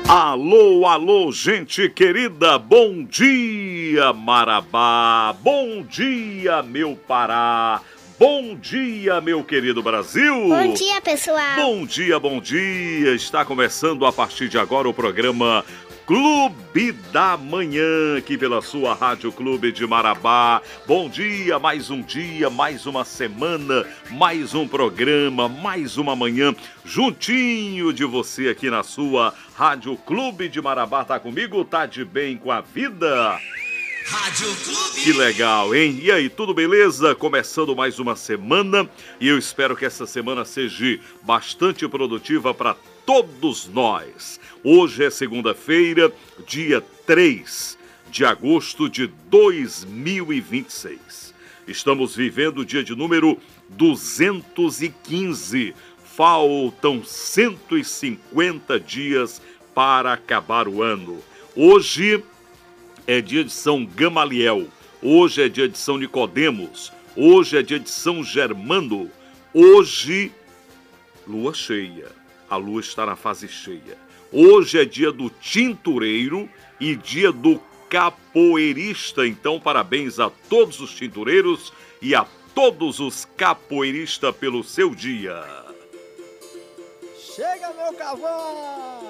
Alô, alô, gente querida, bom dia, Marabá, bom dia, meu Pará, bom dia, meu querido Brasil. Bom dia, pessoal. Bom dia, está começando a partir de agora o programa Clube da Manhã, aqui pela sua Rádio Clube de Marabá. Bom dia, mais um dia, mais uma semana, mais um programa, mais uma manhã, juntinho de você aqui na sua Rádio Clube de Marabá. Tá comigo? Tá de bem com a vida? Rádio Clube. Que legal, hein? E aí, tudo beleza? Começando mais uma semana e eu espero que essa semana seja bastante produtiva para todos nós. Hoje é segunda-feira, dia 3 de agosto de 2026. Estamos vivendo o dia de número 215. Faltam 150 dias para acabar o ano. Hoje é dia de São Gamaliel, hoje é dia de São Nicodemos, hoje é dia de São Germano, hoje, lua cheia, a lua está na fase cheia. Hoje é dia do tintureiro e dia do capoeirista, então parabéns a todos os tintureiros e a todos os capoeiristas pelo seu dia. Chega, meu cavalo!